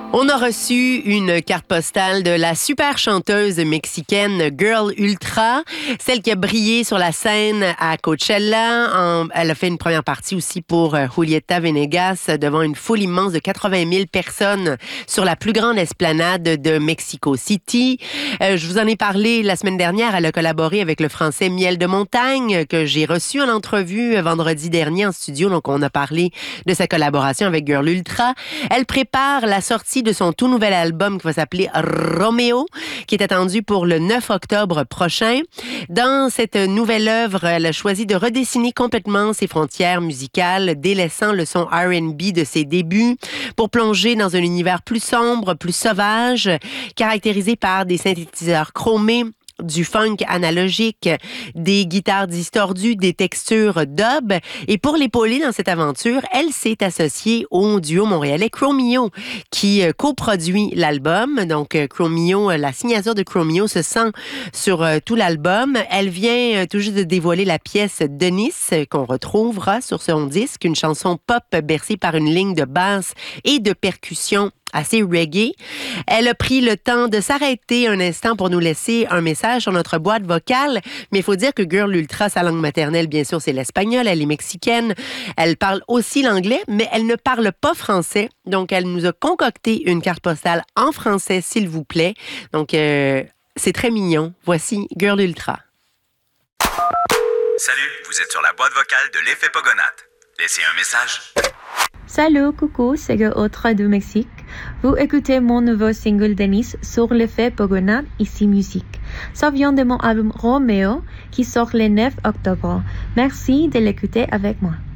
On a reçu une carte postale de la super chanteuse mexicaine Girl Ultra, celle qui a brillé sur la scène à Coachella. Elle a fait une première partie aussi pour Julieta Venegas devant une foule immense de 80 000 personnes sur la plus grande esplanade de Mexico City. Je vous en ai parlé la semaine dernière. Elle a collaboré avec le Français Miel de Montagne que j'ai reçu en entrevue vendredi dernier en studio. Donc, on a parlé de sa collaboration avec Girl Ultra. Elle prépare la sortie de son tout nouvel album qui va s'appeler Romeo, qui est attendu pour le 9 octobre prochain. Dans cette nouvelle œuvre, elle a choisi de redessiner complètement ses frontières musicales, délaissant le son R&B de ses débuts pour plonger dans un univers plus sombre, plus sauvage, caractérisé par des synthétiseurs chromés, du funk analogique, des guitares distordues, des textures dub. Et pour l'épauler dans cette aventure, elle s'est associée au duo montréalais Chromeo qui coproduit l'album. Donc, Chromeo, la signature de Chromeo se sent sur tout l'album. Elle vient tout juste de dévoiler la pièce Denis qu'on retrouvera sur son disque, une chanson pop bercée par une ligne de basse et de percussion assez reggae. Elle a pris le temps de s'arrêter un instant pour nous laisser un message sur notre boîte vocale. Mais il faut dire que Girl Ultra, sa langue maternelle, bien sûr, c'est l'espagnol. Elle est mexicaine. Elle parle aussi l'anglais, mais elle ne parle pas français. Donc, elle nous a concocté une carte postale en français, s'il vous plaît. Donc, c'est très mignon. Voici Girl Ultra. Salut, vous êtes sur la boîte vocale de l'effet Pogonat. Laissez un message. Salut, coucou, c'est Girl Ultra du Mexique. Vous écoutez mon nouveau single Denis sur l'effet Pogonat, ici musique. Ça vient de mon album Romeo qui sort le 9 octobre. Merci de l'écouter avec moi.